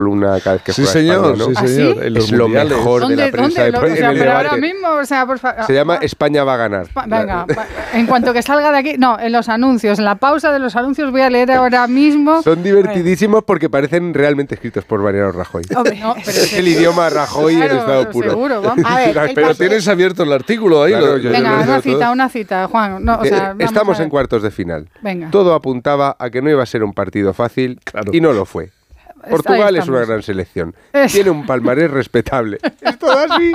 columna cada vez que sí, juega señor, España, ¿no? sí, señor. ¿Ah, sí? En los Es lo mundiales. mejor de la prensa ¿Dónde? en el Pero ahora debate. mismo, o sea, por favor. Se llama España va a ganar. Venga, en cuanto que salga de aquí, no, en los anuncios, en la pausa de los anuncios voy a leer ahora mismo. Son divertidísimos porque parecen realmente escritos por Mariano Rajoy. Hombre, no, pero Es el idioma Rajoy en estado puro. Seguro, vamos. A ver, Pero tienes abierto el artículo ahí. Claro, Venga, una cita, Juan. No, o sea, Estamos en cuartos de final. Venga. Todo apuntaba a que no iba a ser un partido fácil y no lo fue. Portugal es una gran selección. Tiene un palmarés respetable. Es todo así.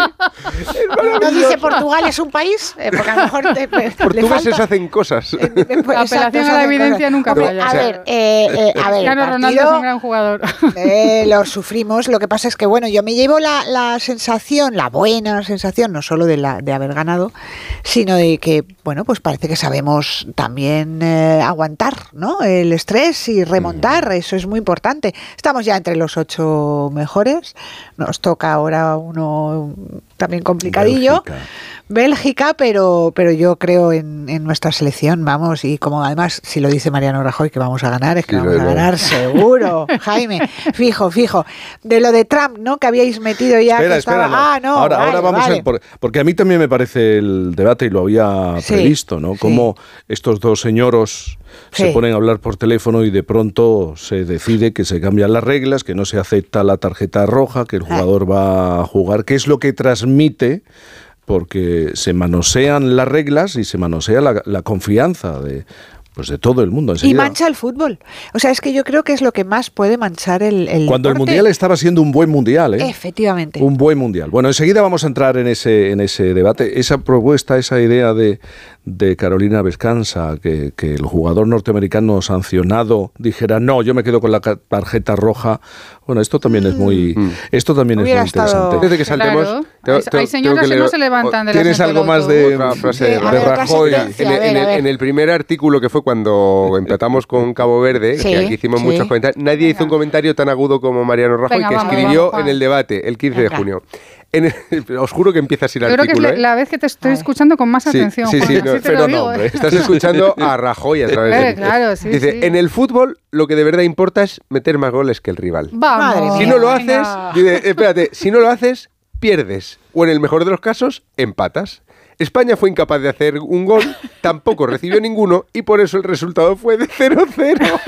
¿No dice Portugal es un país? Porque a lo mejor portugueses hacen cosas. La apelación a la evidencia nunca falla. A ver, Cristiano Ronaldo es un gran jugador. Lo sufrimos. Lo que pasa es que, bueno, yo me llevo la sensación, la buena sensación, no solo de haber ganado, sino de que, bueno, pues parece que sabemos también aguantar, ¿no? El estrés y remontar. Eso es muy importante. Estamos ya entre los 8 mejores. Nos toca ahora uno también complicadillo. Bélgica, pero yo creo en nuestra selección, vamos, y como además, si lo dice Mariano Rajoy, que vamos a ganar, es que vamos a ganar seguro, Jaime, fijo. De lo de Trump, ¿no? Que habíais metido ya. Espera, no. Ahora vamos a ver, porque a mí también me parece el debate, y lo había previsto, ¿no? Como estos dos señoros se ponen a hablar por teléfono y de pronto se decide que se cambian las reglas, que no se acepta la tarjeta roja, que el jugador va a jugar, que es lo que transmite, porque se manosean las reglas y se manosea la confianza de todo el mundo. Enseguida. Y mancha el fútbol. O sea, es que yo creo que es lo que más puede manchar el Cuando deporte. el Mundial estaba siendo un buen Mundial, ¿eh? Efectivamente. Un buen Mundial. Bueno, enseguida vamos a entrar en ese debate. Esa propuesta, esa idea de Carolina Vescanza, que el jugador norteamericano sancionado dijera, no, yo me quedo con la tarjeta roja. Bueno, esto también es muy interesante. Desde que saltemos, claro. Hay señoras que no se levantan de la ¿Tienes algo más de Rajoy? En el primer artículo, que fue cuando empatamos con Cabo Verde, que aquí hicimos muchos comentarios, nadie hizo un comentario tan agudo como Mariano Rajoy, que escribió en el debate el 15 de junio. Os juro que empieza así el artículo. Yo creo que es la vez que te estoy escuchando con más atención. Sí, pero no, hombre. Estás escuchando a Rajoy a través de claro, Dice, en el fútbol lo que de verdad importa es meter más goles que el rival. Vamos. Si no lo haces, si no lo haces, pierdes. O en el mejor de los casos, empatas. España fue incapaz de hacer un gol, tampoco recibió ninguno y por eso el resultado fue de 0-0.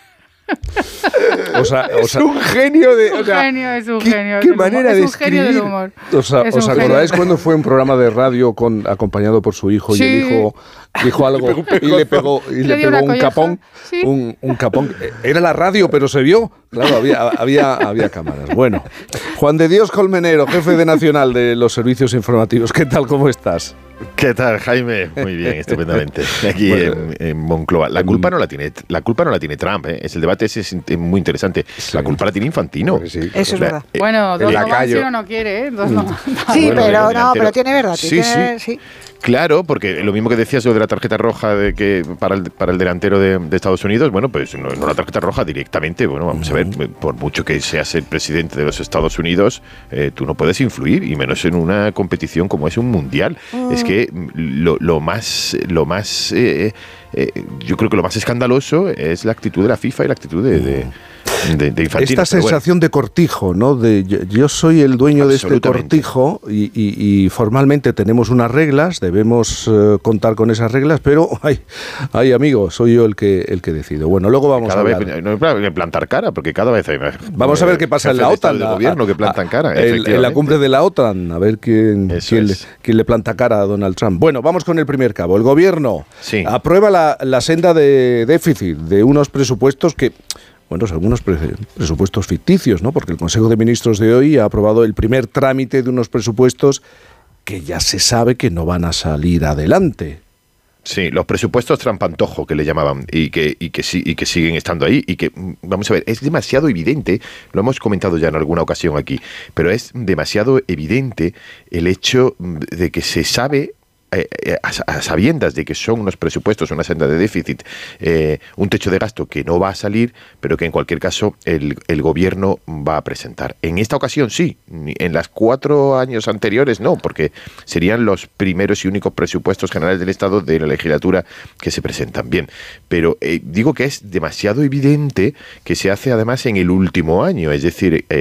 Es un genio de... Es un genio. ¿Qué manera de escribir? Es un genio del humor. ¿Os acordáis cuando fue un programa de radio acompañado por su hijo y el hijo dijo algo y le pegó un capón? Sí. Un capón. Era la radio, pero se vio. Claro, había cámaras. Bueno, Juan de Dios Colmenero, jefe de Nacional de los Servicios Informativos. ¿Qué tal? ¿Cómo estás? ¿Qué tal, Jaime? Muy bien, estupendamente. Aquí en Moncloa. La culpa no la tiene Trump, ¿eh? El debate es muy interesante. La culpa la tiene Infantino. Eso es verdad. Bueno, dos no van si uno no quiere, ¿eh? Dos no. Sí, pero tiene verdad. Sí. Claro, porque lo mismo que decías lo de la tarjeta roja para el delantero de Estados Unidos, bueno, pues no la tarjeta roja directamente. Bueno, vamos a ver, por mucho que seas el presidente de los Estados Unidos, tú no puedes influir, y menos en una competición como es un mundial. Es que lo más yo creo que lo más escandaloso es la actitud de la FIFA y la actitud de Infantino. Esta sensación de cortijo, ¿no? De yo soy el dueño de este cortijo y formalmente tenemos unas reglas, debemos contar con esas reglas, pero ay amigo, soy yo el que decido. Bueno, luego vamos a hablar. No hay plantar cara, porque cada vez hay más. Vamos a ver qué pasa en la OTAN. El gobierno que plantan cara. En la cumbre de la OTAN, a ver quién le planta cara a Donald Trump. Bueno, vamos con el primer cabo. El gobierno aprueba la senda de déficit de unos presupuestos que... Bueno, algunos presupuestos ficticios, ¿no? Porque el Consejo de Ministros de hoy ha aprobado el primer trámite de unos presupuestos que ya se sabe que no van a salir adelante. Sí, los presupuestos trampantojo que le llamaban y que siguen estando ahí y que, vamos a ver, es demasiado evidente, lo hemos comentado ya en alguna ocasión aquí, pero es demasiado evidente el hecho de que se sabe a sabiendas de que son unos presupuestos, una senda de déficit, un techo de gasto que no va a salir, pero que en cualquier caso el gobierno va a presentar. En esta ocasión sí, en las 4 años anteriores no, porque serían los primeros y únicos presupuestos generales del Estado de la legislatura que se presentan. Bien, pero digo que es demasiado evidente que se hace además en el último año, es decir,